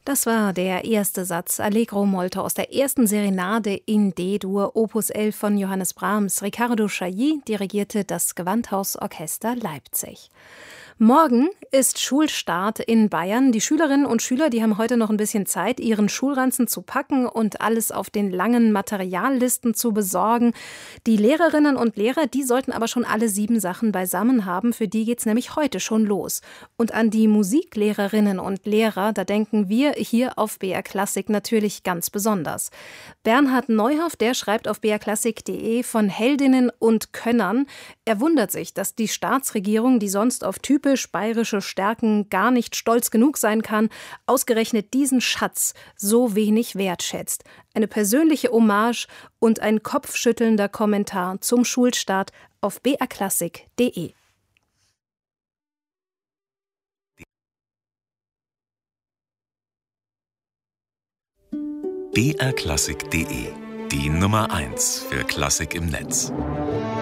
Das war der erste Satz Allegro molto aus der ersten Serenade in D-Dur, Opus 11 von Johannes Brahms. Riccardo Chailly dirigierte das Gewandhausorchester Leipzig. Morgen ist Schulstart in Bayern. Die Schülerinnen und Schüler, die haben heute noch ein bisschen Zeit, ihren Schulranzen zu packen und alles auf den langen Materiallisten zu besorgen. Die Lehrerinnen und Lehrer, die sollten aber schon alle 7 Sachen beisammen haben. Für die geht's nämlich heute schon los. Und an die Musiklehrerinnen und Lehrer, da denken wir hier auf BR Klassik natürlich ganz besonders. Bernhard Neuhoff, der schreibt auf brklassik.de von Heldinnen und Könnern. Er wundert sich, dass die Staatsregierung, die sonst auf typisch bayerische Stärken gar nicht stolz genug sein kann, ausgerechnet diesen Schatz so wenig wertschätzt. Eine persönliche Hommage und ein kopfschüttelnder Kommentar zum Schulstart auf brklassik.de. brklassik.de, die Nummer 1 für Klassik im Netz.